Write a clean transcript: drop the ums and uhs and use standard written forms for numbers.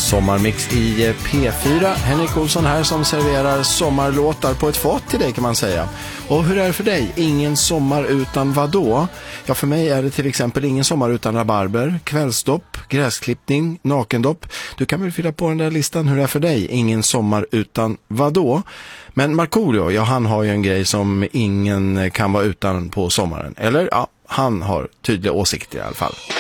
Sommarmix i P4. Henrik Olsson här som serverar sommarlåtar på ett fat till dig kan man säga. Och hur är det för dig? Ingen sommar utan vadå? Ja, för mig är det till exempel ingen sommar utan rabarber, kvällsdopp, gräsklippning, nakendopp. Du kan väl fylla på den där listan. Hur är det för dig? Ingen sommar utan vadå? Men Markoolio, ja, han har ju en grej som ingen kan vara utan på sommaren. Eller ja, han har tydliga åsikter i alla fall.